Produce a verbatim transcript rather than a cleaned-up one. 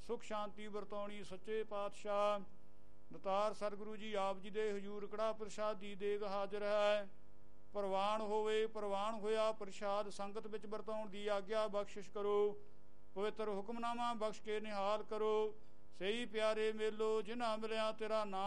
ਸੁਖ ਸ਼ਾਂਤੀ ਵਰਤਾਉਣੀ ਸੱਚੇ ਪਾਤਸ਼ਾਹ। ਦਤਾਰ ਸਤਿਗੁਰੂ ਜੀ ਆਪ ਜੀ ਦੇ ਹਜ਼ੂਰ ਕੜਾ ਪ੍ਰਸ਼ਾਦ ਦੀ ਦੇਗ ਹਾਜ਼ਰ ਹੈ। ਪ੍ਰਵਾਨ ਹੋਵੇ, ਪ੍ਰਵਾਨ ਹੋਇਆ ਪ੍ਰਸ਼ਾਦ ਸੰਗਤ ਵਿੱਚ ਵਰਤਾਉਣ ਦੀ ਆਗਿਆ ਬਖਸ਼ਿਸ਼ ਕਰੋ। ਪਵਿੱਤਰ ਹੁਕਮਨਾਮਾ ਬਖਸ਼ ਕੇ ਨਿਹਾਲ ਕਰੋ। ਸਹੀ ਪਿਆਰੇ ਮੇਲੋ ਜਿਨ੍ਹਾਂ ਮਿਲਿਆ ਤੇਰਾ ਨਾਮ